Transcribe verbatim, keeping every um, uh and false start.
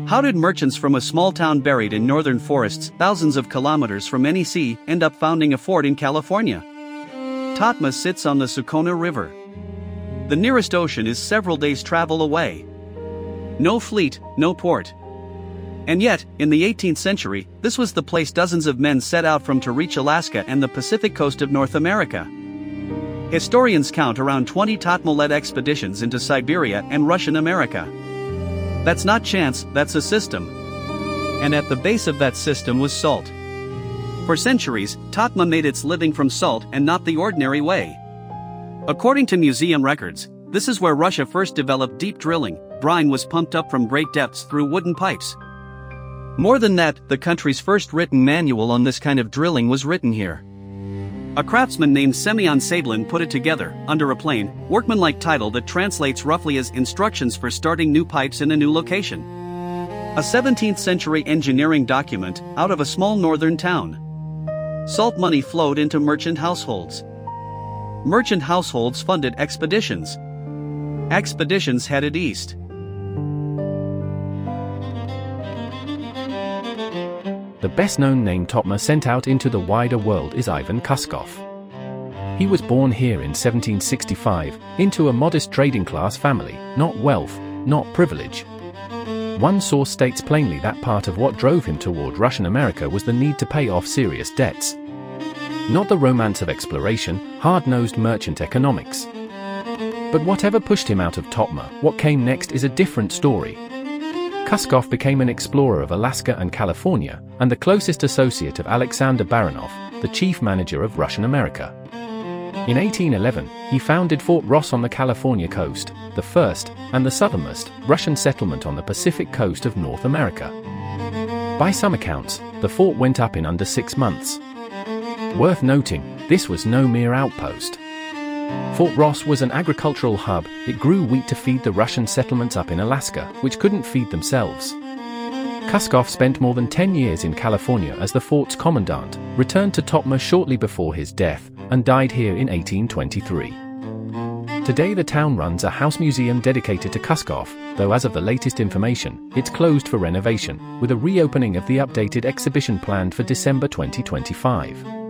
How did merchants from a small town buried in northern forests, thousands of kilometers from any sea, end up founding a fort in California? Totma sits on the Sucona River. The nearest ocean is several days' travel away. No fleet, no port. And yet, in the eighteenth century, this was the place dozens of men set out from to reach Alaska and the Pacific coast of North America. Historians count around twenty Totma-led expeditions into Siberia and Russian America. That's not chance, that's a system. And at the base of that system was salt. For centuries, Totma made its living from salt and not the ordinary way. According to museum records, this is where Russia first developed deep drilling. Brine was pumped up from great depths through wooden pipes. More than that, the country's first written manual on this kind of drilling was written here. A craftsman named Semyon Sablin put it together, under a plain, workmanlike title that translates roughly as Instructions for Starting New Pipes in a New Location. A seventeenth century engineering document, out of a small northern town. Salt money flowed into merchant households. Merchant households funded expeditions. Expeditions headed east. The best-known name Totma sent out into the wider world is Ivan Kuskov. He was born here in seventeen sixty-five, into a modest trading-class family, not wealth, not privilege. One source states plainly that part of what drove him toward Russian America was the need to pay off serious debts. Not the romance of exploration, hard-nosed merchant economics. But whatever pushed him out of Totma, what came next is a different story. Kuskov became an explorer of Alaska and California, and the closest associate of Alexander Baranov, the chief manager of Russian America. In eighteen eleven, he founded Fort Ross on the California coast, the first, and the southernmost, Russian settlement on the Pacific coast of North America. By some accounts, the fort went up in under six months. Worth noting, this was no mere outpost. Fort Ross was an agricultural hub. It grew wheat to feed the Russian settlements up in Alaska, which couldn't feed themselves. Kuskov spent more than ten years in California as the fort's commandant, returned to Totma shortly before his death, and died here in eighteen twenty-three. Today the town runs a house museum dedicated to Kuskov, though as of the latest information, it's closed for renovation, with a reopening of the updated exhibition planned for December twenty twenty-five.